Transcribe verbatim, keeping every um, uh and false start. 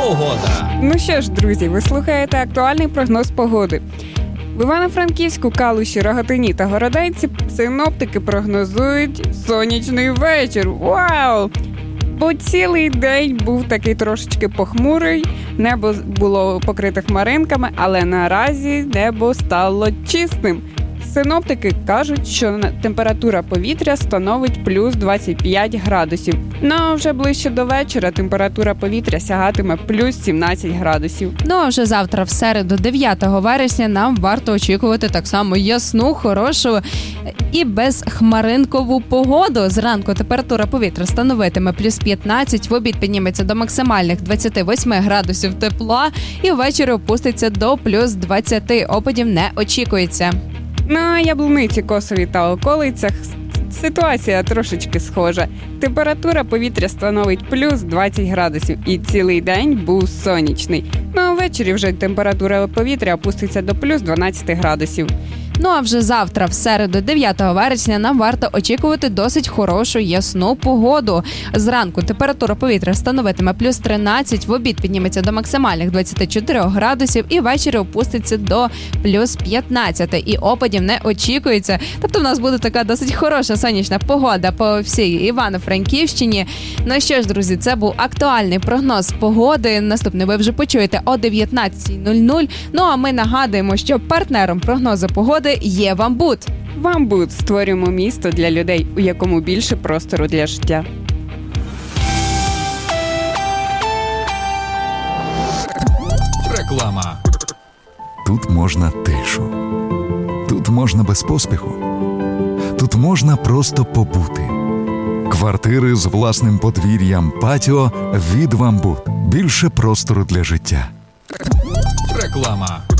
Погода. Ну що ж, друзі, ви слухаєте актуальний прогноз погоди. В Івано-Франківську, Калуші, Рогатині та Городенці синоптики прогнозують сонячний вечір. Вау! Бо цілий день був такий трошечки похмурий, небо було покрите хмаринками, але наразі небо стало чистим. Синоптики кажуть, що температура повітря становить плюс двадцять п'ять градусів. Ну а вже ближче до вечора температура повітря сягатиме плюс сімнадцять градусів. Ну а вже завтра, в середу, дев'ятого вересня, нам варто очікувати так само ясну, хорошу і безхмаринкову погоду. Зранку температура повітря становитиме плюс п'ятнадцять, в обід підніметься до максимальних двадцять вісім градусів тепла і ввечері опуститься до плюс двадцять. Опадів не очікується. На Яблуниці, Косові та околицях ситуація трошечки схожа. Температура повітря становить плюс двадцять градусів і цілий день був сонячний. Ну а ввечері вже температура повітря опуститься до плюс дванадцять градусів. Ну а вже завтра, в середу, дев'ятого вересня, нам варто очікувати досить хорошу ясну погоду. Зранку температура повітря становитиме плюс тринадцять, в обід підніметься до максимальних двадцять чотири градусів і ввечері опуститься до плюс п'ятнадцять. І опадів не очікується. Тобто в нас буде така досить хороша сонячна погода по всій Івано-Франківщині. Ну що ж, друзі, це був актуальний прогноз погоди. Наступний ви вже почуєте о дев'ятнадцятій нуль нуль. Ну а ми нагадуємо, що партнером прогнозу погоди є Вамбут. Вамбут. Створюємо місто для людей, у якому більше простору для життя. Реклама. Тут можна тишу. Тут можна без поспіху. Тут можна просто побути. Квартири з власним подвір'ям, патіо від Вамбут. Більше простору для життя. Реклама.